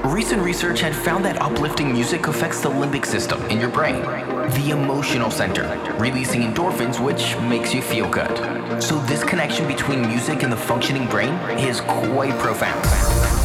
Recent research had found that uplifting music affects the limbic system in your brain, the emotional center, releasing endorphins, which makes you feel good. So this connection between music and the functioning brain is quite profound.